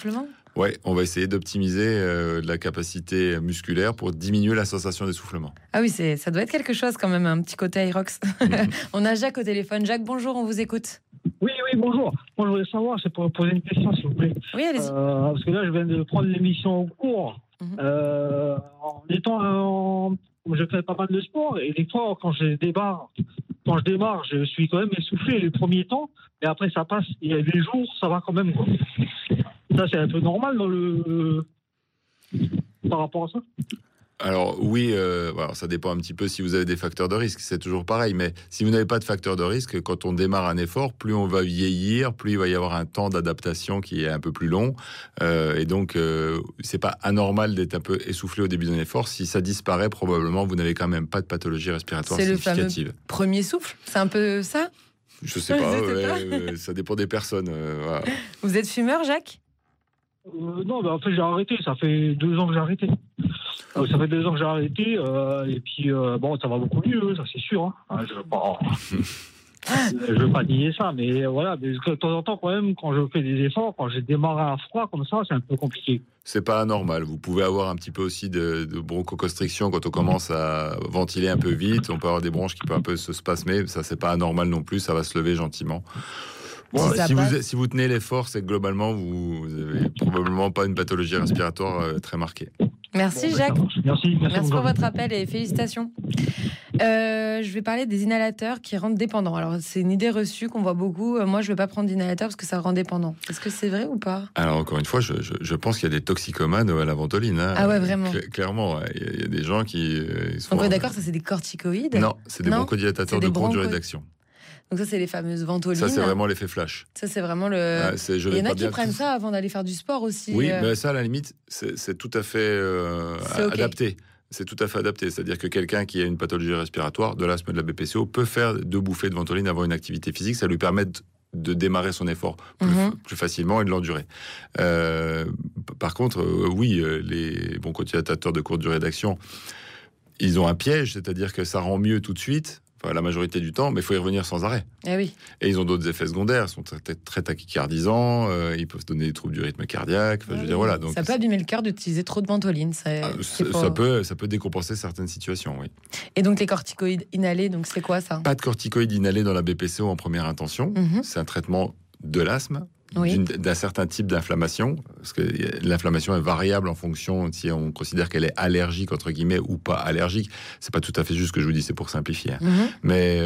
d'essoufflement ? Oui, on va essayer d'optimiser la capacité musculaire pour diminuer la sensation d'essoufflement. Ah oui, ça doit être quelque chose quand même, un petit côté Aerox. On a Jacques au téléphone. Jacques, bonjour, on vous écoute. Oui, bonjour. Moi, je voulais savoir, c'est pour poser une question, s'il vous plaît. Oui, allez-y. Parce que là, je viens de prendre l'émission au cours. En étant je fais pas mal de sport, et des fois, quand je démarre, je suis quand même essoufflé les premiers temps, et après, ça passe. Il y a des jours, ça va quand même, quoi. Ça, c'est un peu normal par rapport à ça. Alors oui, ça dépend un petit peu si vous avez des facteurs de risque, c'est toujours pareil. Mais si vous n'avez pas de facteurs de risque, quand on démarre un effort, plus on va vieillir, plus il va y avoir un temps d'adaptation qui est un peu plus long. Et donc, c'est pas anormal d'être un peu essoufflé au début d'un effort. Si ça disparaît, probablement, vous n'avez quand même pas de pathologie respiratoire significative. C'est le fameux premier souffle, c'est un peu ça ? Je sais pas, ça dépend des personnes. Voilà. Vous êtes fumeur, Jacques ? Non, en fait, j'ai arrêté. Ça fait 2 ans que j'ai arrêté. Ça fait 2 ans que j'ai arrêté. Et puis, ça va beaucoup mieux, ça c'est sûr. Hein. Je veux pas nier ça, mais voilà. Mais de temps en temps, quand même, quand je fais des efforts, quand j'ai démarré à froid comme ça, c'est un peu compliqué. C'est pas anormal. Vous pouvez avoir un petit peu aussi de bronchoconstriction quand on commence à ventiler un peu vite. On peut avoir des bronches qui peuvent un peu se spasmer. Ça, c'est pas anormal non plus. Ça va se lever gentiment. Bon, si vous tenez l'effort, c'est que globalement, vous n'avez probablement pas une pathologie respiratoire très marquée. Merci Jacques. Merci pour votre appel et félicitations. Je vais parler des inhalateurs qui rendent dépendants. Alors, c'est une idée reçue qu'on voit beaucoup. Moi, je ne veux pas prendre d'inhalateur parce que ça rend dépendant. Est-ce que c'est vrai ou pas ? Alors, encore une fois, je pense qu'il y a des toxicomanes à la ventoline. Hein. Ah ouais, vraiment. Clairement, il y a des gens qui... Donc, on est d'accord, ça, c'est des corticoïdes ? Non, c'est des bronchodilatateurs de courte durée d'action. Donc ça, c'est les fameuses ventolines. Ça, c'est vraiment l'effet flash. Ça, c'est vraiment le... Il y en a qui prennent ça avant d'aller faire du sport aussi. Oui, mais ça, à la limite, c'est tout à fait adapté. C'est tout à fait adapté. C'est-à-dire que quelqu'un qui a une pathologie respiratoire, de l'asthme, de la BPCO, peut faire 2 bouffées de ventoline avant une activité physique. Ça lui permet de démarrer son effort plus facilement et de l'endurer. Par contre, les bronchodilatateurs de courte durée d'action, ils ont un piège, c'est-à-dire que ça rend mieux tout de suite, la majorité du temps, mais il faut y revenir sans arrêt. Eh oui. Et ils ont d'autres effets secondaires, ils sont très tachycardisants, ils peuvent donner des troubles du rythme cardiaque. Donc ça peut abîmer le cœur d'utiliser trop de ventoline. Ça peut décompenser certaines situations, oui. Et donc les corticoïdes inhalés, donc c'est quoi ça ? Pas de corticoïdes inhalés dans la BPCO en première intention. C'est un traitement de l'asthme. D'un certain type d'inflammation, parce que l'inflammation est variable en fonction si on considère qu'elle est allergique entre guillemets ou pas allergique. C'est pas tout à fait juste ce que je vous dis, c'est pour simplifier. Mais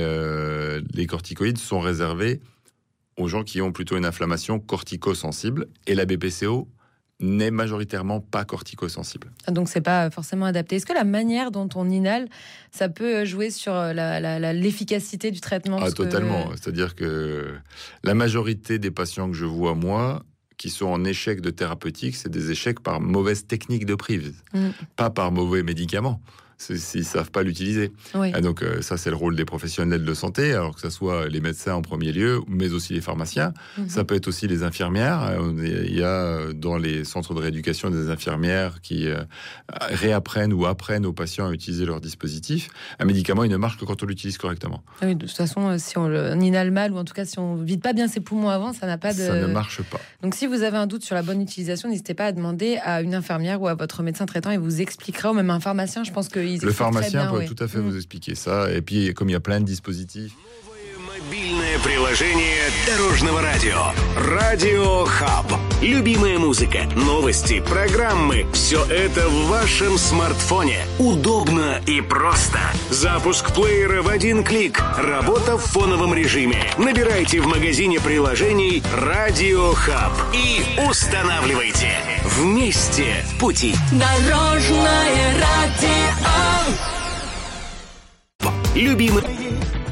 les corticoïdes sont réservés aux gens qui ont plutôt une inflammation cortico-sensible, et la BPCO n'est majoritairement pas cortico-sensible. Donc c'est pas forcément adapté. Est-ce que la manière dont on inhale, ça peut jouer sur l'efficacité du traitement ? Totalement. C'est-à-dire que la majorité des patients que je vois, moi, qui sont en échec de thérapeutique, c'est des échecs par mauvaise technique de prise, pas par mauvais médicaments. S'ils ne savent pas l'utiliser. Oui. Et donc ça, c'est le rôle des professionnels de santé, alors que ce soit les médecins en premier lieu, mais aussi les pharmaciens. Ça peut être aussi les infirmières. Il y a dans les centres de rééducation des infirmières qui réapprennent ou apprennent aux patients à utiliser leur dispositif. Un médicament, il ne marche que quand on l'utilise correctement. Oui, de toute façon, si on inhale mal, ou en tout cas si on ne vide pas bien ses poumons avant, ça n'a pas de... Ça ne marche pas. Donc si vous avez un doute sur la bonne utilisation, n'hésitez pas à demander à une infirmière ou à votre médecin traitant, il vous expliquera, ou même un pharmacien, je pense que le pharmacien peut tout à fait vous expliquer ça. Et puis, comme il y a plein de dispositifs. Мобильное приложение Дорожного радио. Радио Хаб. Любимая музыка, новости, программы. Все это в вашем смартфоне. Удобно и просто. Запуск плеера в 1 клик. Работа в фоновом режиме. Набирайте в магазине приложений Радио Хаб и устанавливайте. Вместе в пути. Дорожное радио. Любимый